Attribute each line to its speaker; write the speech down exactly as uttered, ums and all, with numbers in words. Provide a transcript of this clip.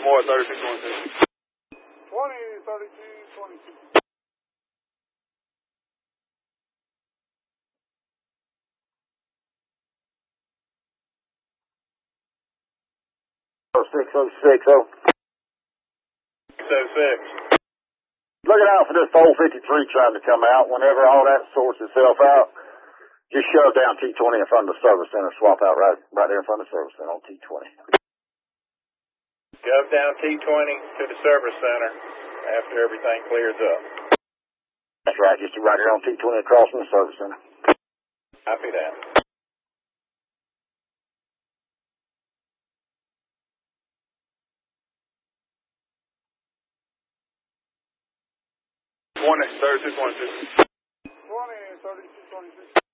Speaker 1: more, thirty-six twenty-six.
Speaker 2: twenty, thirty-two, twenty-six.
Speaker 3: six oh six oh.
Speaker 1: six oh six.
Speaker 3: Looking out for this four fifty-three trying to come out. Whenever all that sorts itself out, just shove down T twenty in front of the service center. Swap out right right there in front of the service center on T twenty.
Speaker 1: Shove down T twenty to the service center after everything clears up.
Speaker 3: That's right, just right here on T twenty across from the service center.
Speaker 1: Copy that. twenty, thirty-six twenty-six.
Speaker 2: twenty, thirty-two, twenty-six.